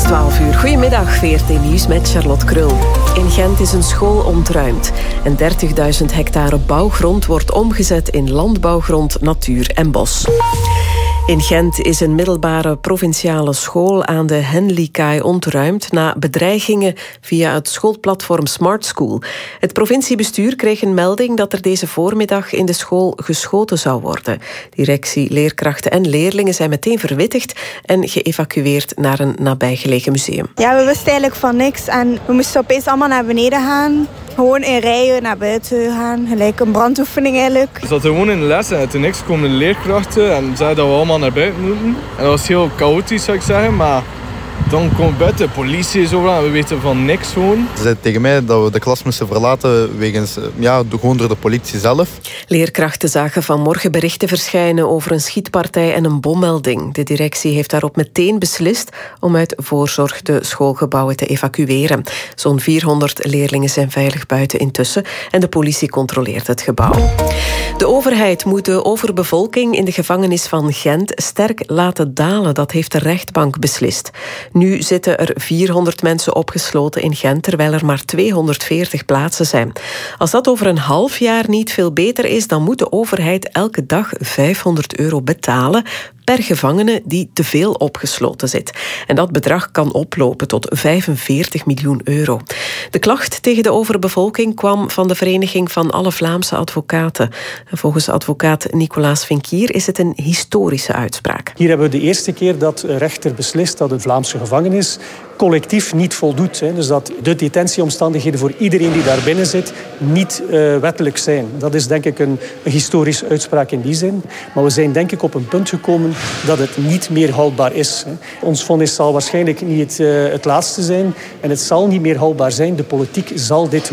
12 uur. Goedemiddag, VRT Nieuws met Charlotte Krul. In Gent is een school ontruimd. En 30.000 hectare bouwgrond wordt omgezet in landbouwgrond, natuur en bos. In Gent is een middelbare provinciale school aan de Henlikaai ontruimd na bedreigingen via het schoolplatform Smart School. Het provinciebestuur kreeg een melding dat er deze voormiddag in de school geschoten zou worden. Directie, leerkrachten en leerlingen zijn meteen verwittigd en geëvacueerd naar een nabijgelegen museum. Ja, we wisten eigenlijk van niks en we moesten opeens allemaal naar beneden gaan. Gewoon in rijen naar buiten gaan, gelijk een brandoefening eigenlijk. We zaten gewoon in de les en toen niks komen de leerkrachten en zeiden dat we allemaal naar buiten moeten. En dat was heel chaotisch, zou ik zeggen, maar dan komt buiten de politie zo en we weten van niks gewoon. Ze zeiden tegen mij dat we de klas moesten verlaten wegens, gewoon door de politie zelf. Leerkrachten zagen vanmorgen berichten verschijnen over een schietpartij en een bommelding. De directie heeft daarop meteen beslist om uit voorzorg de schoolgebouwen te evacueren. Zo'n 400 leerlingen zijn veilig buiten intussen en de politie controleert het gebouw. De overheid moet de overbevolking in de gevangenis van Gent sterk laten dalen. Dat heeft de rechtbank beslist. Nu zitten er 400 mensen opgesloten in Gent, terwijl er maar 240 plaatsen zijn. Als dat over een half jaar niet veel beter is, dan moet de overheid elke dag €500 betalen per gevangene die te veel opgesloten zit. En dat bedrag kan oplopen tot €45 miljoen. De klacht tegen de overbevolking kwam van de Vereniging van alle Vlaamse advocaten. En volgens advocaat Nicolaas Vinkier is het een historische uitspraak. Hier hebben we de eerste keer dat de rechter beslist dat een Vlaamse gevangenis collectief niet voldoet. Dus dat de detentieomstandigheden voor iedereen die daar binnen zit niet wettelijk zijn. Dat is denk ik een historische uitspraak in die zin. Maar we zijn denk ik op een punt gekomen dat het niet meer houdbaar is. Ons vonnis zal waarschijnlijk niet het laatste zijn en het zal niet meer houdbaar zijn. De politiek zal dit